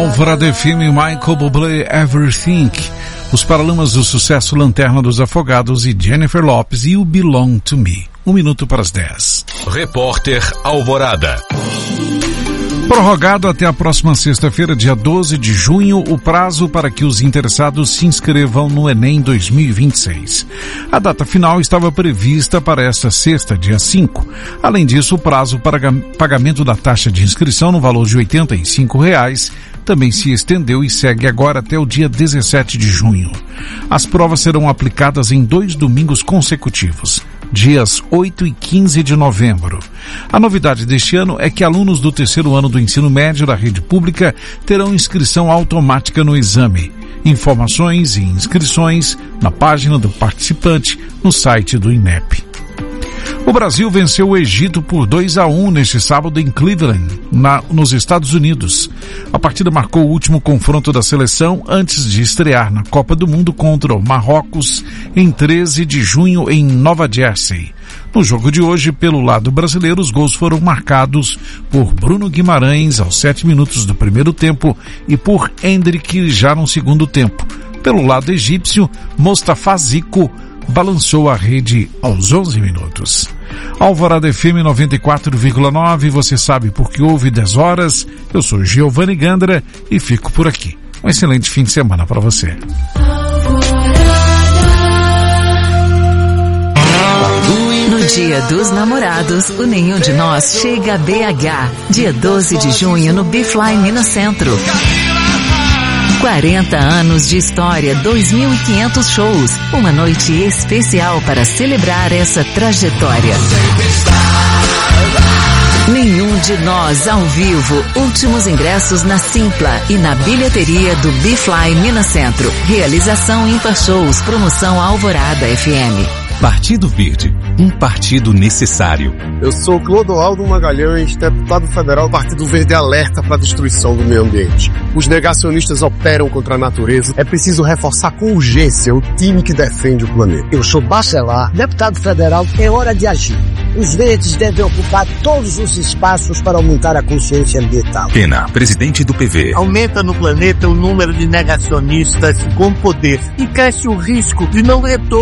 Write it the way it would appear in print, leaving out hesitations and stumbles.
Alvorada FM, Michael Bublé, Everything. Os Paralamas do Sucesso, Lanterna dos Afogados e Jennifer Lopez, You Belong to Me. 1 minuto para as 10. Repórter Alvorada. Prorrogado até a próxima sexta-feira, dia 12 de junho, o prazo para que os interessados se inscrevam no Enem 2026. A data final estava prevista para esta sexta, dia 5. Além disso, o prazo para pagamento da taxa de inscrição no valor de R$ 85 também se estendeu e segue agora até o dia 17 de junho. As provas serão aplicadas em 2 domingos consecutivos, dias 8 e 15 de novembro. A novidade deste ano é que alunos do 3º ano do ensino médio da rede pública terão inscrição automática no exame. Informações e inscrições na página do participante no site do INEP. O Brasil venceu o Egito por 2-1 neste sábado em Cleveland, nos Estados Unidos. A partida marcou o último confronto da seleção antes de estrear na Copa do Mundo contra o Marrocos em 13 de junho em Nova Jersey. No jogo de hoje, pelo lado brasileiro, os gols foram marcados por Bruno Guimarães aos 7 minutos do primeiro tempo e por Endrick já no segundo tempo. Pelo lado egípcio, Mostafa Zico balançou a rede aos 11 minutos. Alvorada FM 94,9, você sabe porque houve 10 horas. Eu sou Giovanni Gandra e fico por aqui. Um excelente fim de semana para você. No Dia dos Namorados, o Nenhum de Nós chega a BH, dia 12 de junho no Bifly Minas Centro. 40 anos de história, 2.500 shows, uma noite especial para celebrar essa trajetória. Nenhum de Nós ao vivo, últimos ingressos na Simpla e na bilheteria do Bifly Minas Centro. Realização Ímpar Shows, promoção Alvorada FM. Partido Verde, um partido necessário. Eu sou Clodoaldo Magalhães, deputado federal. Partido Verde alerta para a destruição do meio ambiente. Os negacionistas operam contra a natureza. É preciso reforçar com urgência o time que defende o planeta. Eu sou Bacelar, deputado federal. É hora de agir. Os verdes devem ocupar todos os espaços para aumentar a consciência ambiental. Pena, presidente do PV. Aumenta no planeta o número de negacionistas com poder e cresce o risco de não retorno